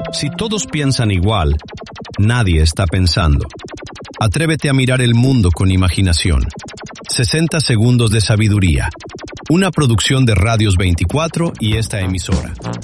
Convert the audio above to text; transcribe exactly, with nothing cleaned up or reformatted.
Si todos piensan igual, nadie está pensando. Atrévete a mirar el mundo con imaginación. sesenta segundos de sabiduría. Una producción de Radios veinticuatro y esta emisora.